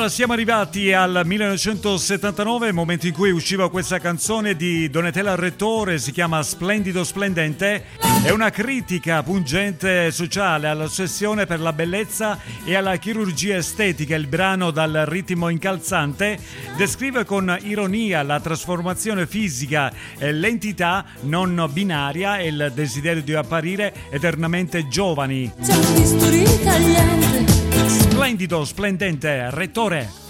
Allora siamo arrivati al 1979, momento in cui usciva questa canzone di Donatella Rettore, si chiama Splendido Splendente. È una critica pungente sociale all'ossessione per la bellezza e alla chirurgia estetica. Il brano, dal ritmo incalzante, descrive con ironia la trasformazione fisica e l'entità non binaria e il desiderio di apparire eternamente giovani. C'è un bisturi tagliente. Splendido, splendente, Rettore.